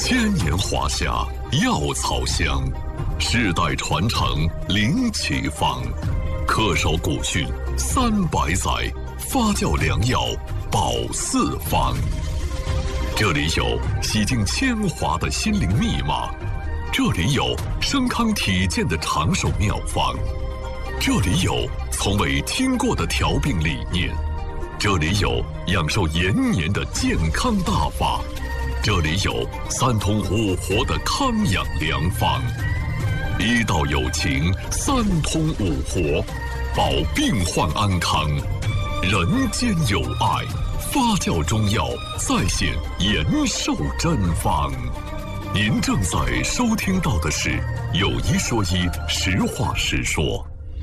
千年华夏，药草香；世代传承，灵奇方；恪守古训300载，发酵良药，保四方。这里有洗净铅华的心灵密码，这里有升康体健的长寿妙方，这里有从未听过的调病理念，这里有养寿延年的健康大法，这里有3通5活的康养良方。医道有情，3通5活，保病患安康，人间有爱。发酵中药再现延寿真方。您正在收听到的是有一说一，实话实说。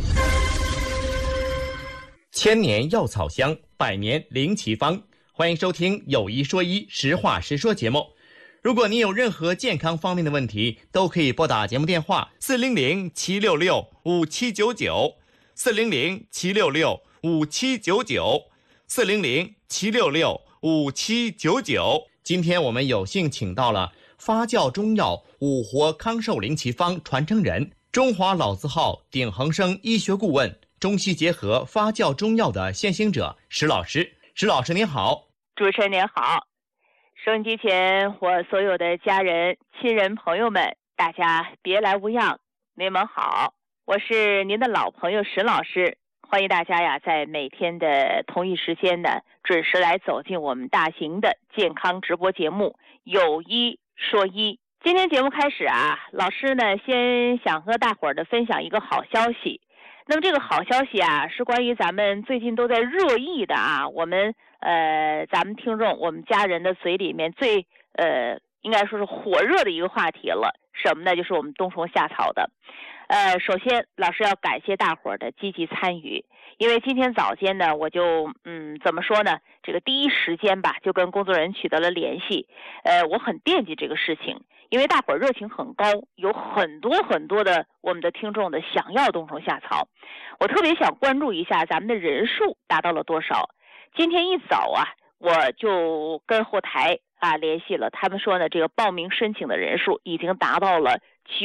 千年药草香，百年灵奇方。欢迎收听有一说一，实话实说节目。如果您有任何健康方面的问题，都可以拨打节目电话400-766-5799 400-766-5799 400-766-5799。今天我们有幸请到了发酵中药5活康寿灵奇方传承人，中华老字号鼎恒生医学顾问，中西结合发酵中药的先行者石老师。石老师您好。 主持人您好，收音机前我所有的家人、亲人、朋友们，大家别来无恙，你们好，我是您的老朋友石老师。欢迎大家呀，在每天的同一时间呢，准时来走进我们大型的健康直播节目有一说一。今天节目开始啊，老师呢先想和大伙儿的分享一个好消息。那么这个好消息啊，是关于咱们最近都在热议的啊，咱们听众我们家人的嘴里面最应该说是火热的一个话题了。什么呢？就是我们冬虫夏草的。首先老师要感谢大伙儿的积极参与，因为今天早间呢，我就怎么说呢，这个第一时间吧，就跟工作人员取得了联系。我很惦记这个事情，因为大伙儿热情很高，有很多的我们的听众的想要冬虫夏草，我特别想关注一下咱们的人数达到了多少。今天一早啊，我就跟后台联系了，他们说呢，这个报名申请的人数已经达到了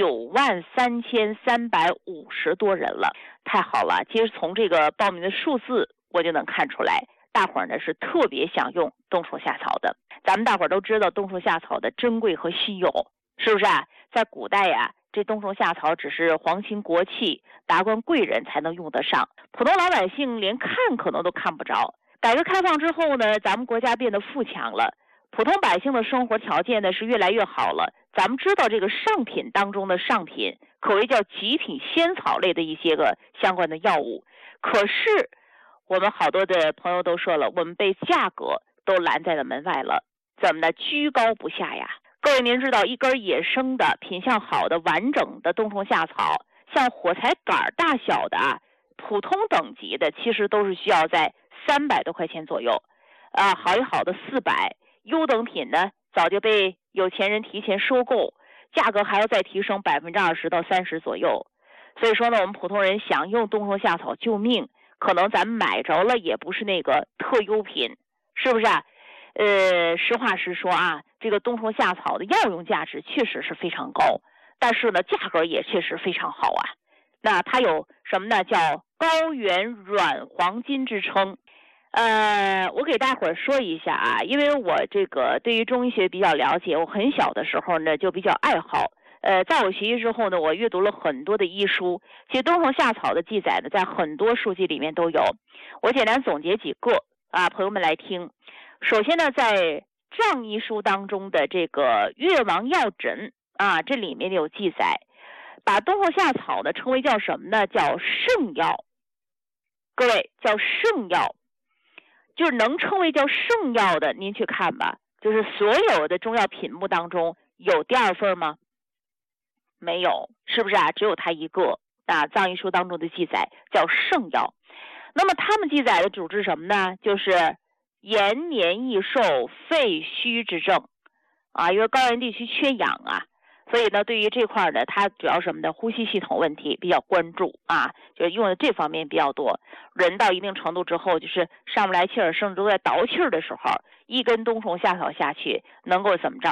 93350多人了，太好了！其实从这个报名的数字，我就能看出来，大伙儿呢是特别想用冬虫夏草的。咱们大伙儿都知道冬虫夏草的珍贵和稀有，是不是啊？在古代呀，这冬虫夏草只是皇亲国戚、达官贵人才能用得上，普通老百姓连看可能都看不着。改革开放之后呢，咱们国家变得富强了，普通百姓的生活条件呢是越来越好了。咱们知道这个上品当中的上品，可谓叫极品仙草类的一些个相关的药物。可是我们好多的朋友都说了，我们被价格都拦在了门外了，怎么呢？居高不下呀。各位您知道，一根野生的品相好的完整的冬虫夏草，像火柴杆大小的普通等级的，其实都是需要在300多块钱左右好一好的400，优等品呢早就被有钱人提前收购，价格还要再提升20%到30%左右。所以说呢，我们普通人想用冬虫夏草救命，可能咱们买着了也不是那个特优品，是不是啊？实话实说啊，这个冬虫夏草的药用价值确实是非常高，但是呢，价格也确实非常好啊。那它有什么呢？叫高原软黄金之称。我给大伙儿说一下啊，因为我这个对于中医学比较了解，我很小的时候呢就比较爱好。在我学习之后呢，我阅读了很多的医书，其实冬虫夏草的记载呢，在很多书籍里面都有。我简单总结几个朋友们来听。首先呢，在藏医书当中的这个越王药诊这里面有记载，把冬虫夏草呢称为叫什么呢？叫圣药。各位，叫圣药。就是能称为叫圣药的，您去看吧，就是所有的中药品目当中有第二份吗？没有，是不是啊？只有它一个藏医书当中的记载叫圣药。那么他们记载的主治什么呢？就是延年益寿、肺虚之症因为高原地区缺氧所以呢，对于这块呢，它主要什么呢？呼吸系统问题比较关注就是用的这方面比较多。人到一定程度之后，就是上不来气儿，甚至都在倒气儿的时候，一根冬虫夏草下去，能够怎么着？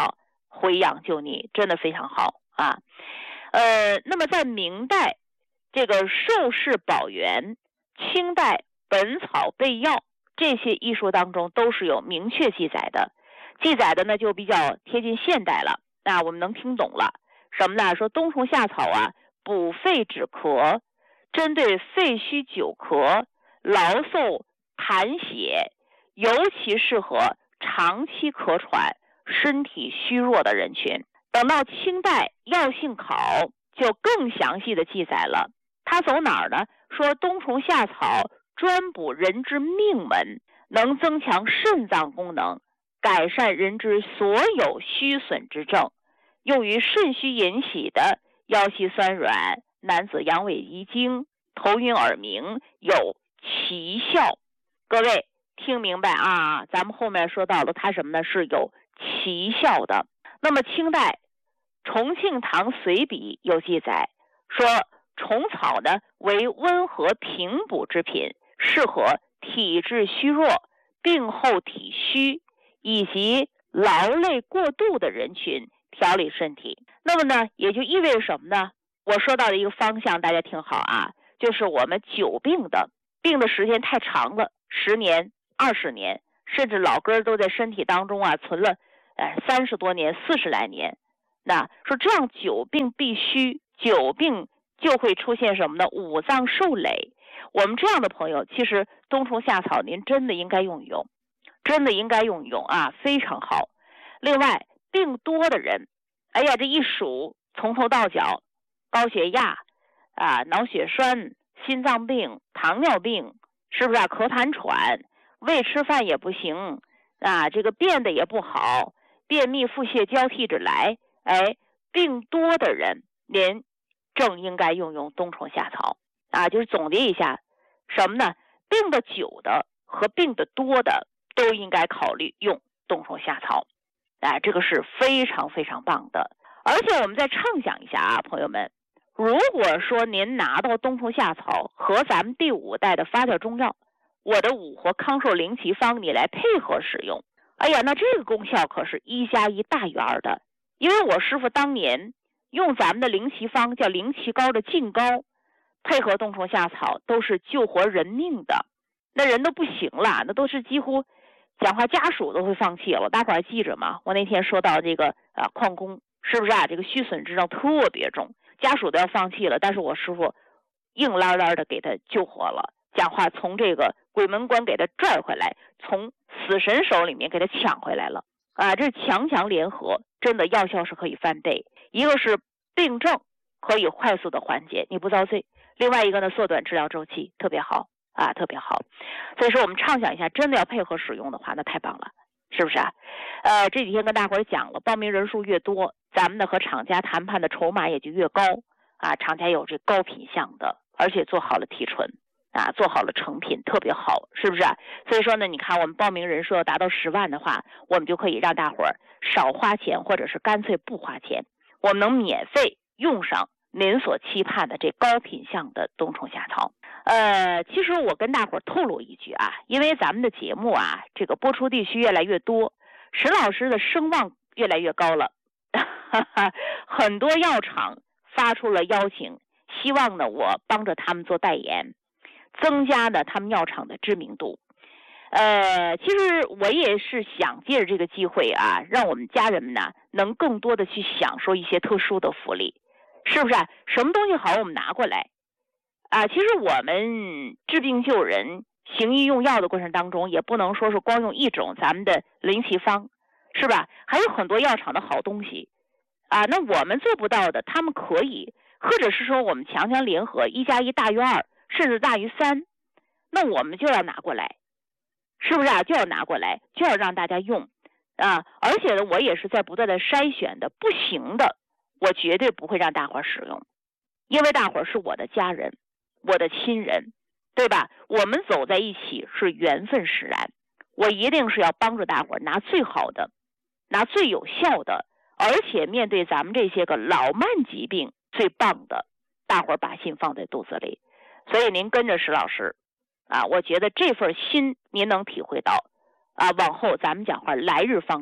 回阳救逆，真的非常好啊。那么在明代这个《寿氏宝源》、清代《本草备药》这些医书当中都是有明确记载的，呢就比较贴近现代了，那我们能听懂了。什么呢？说冬虫夏草啊，补肺止咳，针对肺虚久咳、劳嗽痰血，尤其适合长期咳喘、身体虚弱的人群。等到清代《药性考》就更详细的记载了，它走哪儿呢？说冬虫夏草专补人之命门，能增强肾脏功能，改善人之所有虚损之症，用于肾虚引起的腰膝酸软、男子阳痿遗精、头晕耳鸣有奇效。各位听明白啊？咱们后面说到了它什么呢？是有奇效的。那么清代《重庆堂随笔》有记载说，虫草呢为温和平补之品，适合体质虚弱、病后体虚以及劳累过度的人群调理身体。那么呢，也就意味着什么呢？我说到的一个方向，大家听好啊，就是我们久病的时间太长了，10年、20年，甚至老根都在身体当中啊存了30多年、40来年。那说这样久病必须，久病就会出现什么呢？五脏受累。我们这样的朋友，其实冬虫夏草您真的应该用一用，啊，非常好。另外，病多的人，哎呀，这一数从头到脚，高血压啊、脑血栓、心脏病、糖尿病，是不是啊？咳痰喘，胃吃饭也不行啊，这个便的也不好，便秘腹泻交替着来。病多的人您正应该用冬虫夏草啊。就是总结一下什么呢？病的久的和病的多的都应该考虑用冬虫夏草，这个是非常非常棒的。而且我们再畅想一下啊，朋友们，如果说您拿到冬虫夏草和咱们第5代的发酵中药，我的五活康寿灵奇方你来配合使用，哎呀，那这个功效可是1+1大于2的。因为我师傅当年用咱们的灵奇方叫灵奇膏的净膏，配合冬虫夏草都是救活人命的，那人都不行了，那都是几乎讲话家属都会放弃了。大伙儿记着嘛，我那天说到这个矿工是不是啊？这个虚损之症特别重，家属都要放弃了，但是我师傅硬拉拉的给他救活了，讲话从这个鬼门关给他拽回来，从死神手里面给他抢回来了啊！这强联合，真的药效是可以翻倍。一个是病症可以快速的缓解，你不遭罪；另外一个呢，缩短治疗周期，特别好啊，特别好。所以说我们畅想一下，真的要配合使用的话，那太棒了，是不是啊？这几天跟大伙儿讲了，报名人数越多，咱们的和厂家谈判的筹码也就越高啊。厂家有这高品相的，而且做好了提纯啊，做好了成品，特别好，是不是啊？所以说呢，你看我们报名人数要达到10万的话，我们就可以让大伙儿少花钱，或者是干脆不花钱，我们能免费用上您所期盼的这高品相的冬虫夏草。其实我跟大伙儿透露一句啊，因为咱们的节目啊，这个播出地区越来越多，沈老师的声望越来越高了很多药厂发出了邀请，希望呢我帮着他们做代言，增加呢他们药厂的知名度。其实我也是想借着这个机会啊，让我们家人们呢能更多的去享受一些特殊的福利，是不是啊？什么东西好我们拿过来啊。其实我们治病救人、行医用药的过程当中，也不能说是光用一种咱们的灵奇方，是吧？还有很多药厂的好东西啊。那我们做不到的，他们可以，或者是说我们强联合，1+1大于2，甚至大于3，那我们就要拿过来。是不是啊？就要拿过来，就要让大家用啊！而且呢，我也是在不断的筛选的，不行的，我绝对不会让大伙儿使用，因为大伙儿是我的家人，我的亲人，对吧？我们走在一起是缘分使然，我一定是要帮助大伙儿拿最好的，拿最有效的，而且面对咱们这些个老慢疾病最棒的，大伙儿把心放在肚子里。所以您跟着石老师啊，我觉得这份心您能体会到啊，往后咱们讲话来日方长，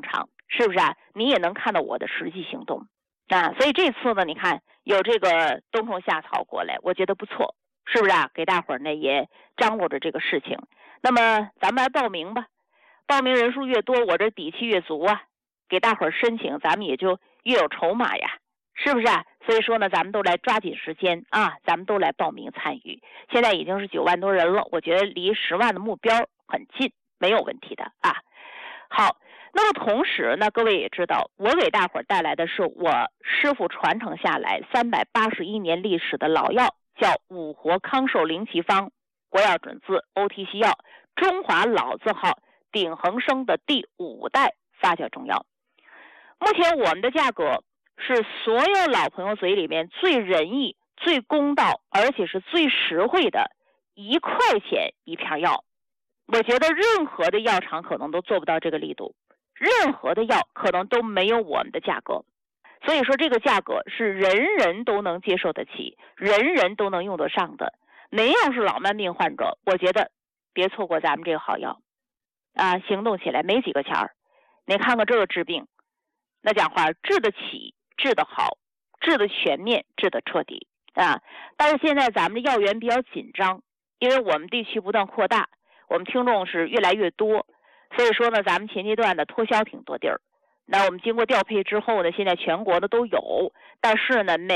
是不是啊？你也能看到我的实际行动啊。所以这次呢，你看有这个冬虫夏草过来，我觉得不错，是不是啊？给大伙儿呢也张罗着这个事情。那么咱们来报名吧，报名人数越多，我这底气越足啊，给大伙儿申请，咱们也就越有筹码呀，是不是啊？所以说呢，咱们都来抓紧时间啊，咱们都来报名参与。现在已经是9万多人了，我觉得离10万的目标很近，没有问题的啊。好，那么同时呢，各位也知道，我给大伙儿带来的是我师傅传承下来381年历史的老药，叫五活康寿灵奇方国药准字 OTC 药，中华老字号鼎恒生的第5代发酵中药。目前我们的价格是所有老朋友嘴里面最仁义、最公道，而且是最实惠的1块钱一片药。我觉得任何的药厂可能都做不到这个力度，任何的药可能都没有我们的价格。所以说这个价格是人人都能接受得起，人人都能用得上的。您要是老慢病患者，我觉得别错过咱们这个好药啊！行动起来没几个钱儿，你看看这个治病，那讲话治得起，治得好，治得全面，治得彻底啊！但是现在咱们的药源比较紧张，因为我们地区不断扩大，我们听众是越来越多，所以说呢，咱们前阶段的脱销挺多地儿。那我们经过调配之后呢，现在全国的都有，但是呢，每